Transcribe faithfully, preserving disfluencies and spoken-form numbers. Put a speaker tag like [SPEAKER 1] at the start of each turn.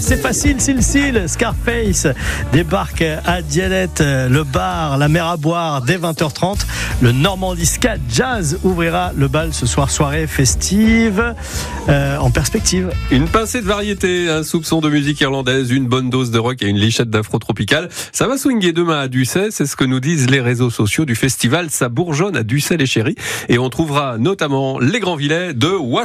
[SPEAKER 1] c'est facile, s'il s'il. Scarface débarque à Dialette, le bar, la mer à boire dès vingt heures trente. Le Normandie Ska Jazz ouvrira le bal ce soir, soirée festive euh, en perspective.
[SPEAKER 2] Une pincée de variété, un soupçon de musique irlandaise, une bonne dose de rock et une lichette d'afro-tropical. Ça va swinguer demain à Ducey, c'est ce que nous disent les réseaux sociaux du festival. Ça bourgeonne à Ducey les chéris et on trouvera notamment les grands villets de Washington.